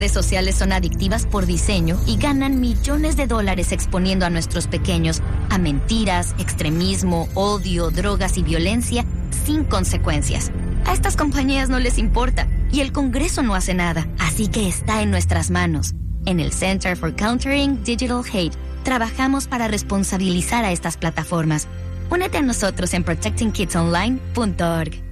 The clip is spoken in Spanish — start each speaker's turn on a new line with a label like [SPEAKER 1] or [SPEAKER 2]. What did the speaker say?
[SPEAKER 1] Redes sociales son adictivas por diseño y ganan millones de dólares exponiendo a nuestros pequeños a mentiras, extremismo, odio, drogas y violencia sin consecuencias. A estas compañías no les importa y el Congreso no hace nada, así que está en nuestras manos. En el Center for Countering Digital Hate, trabajamos para responsabilizar a estas plataformas. Únete a nosotros en protectingkidsonline.org.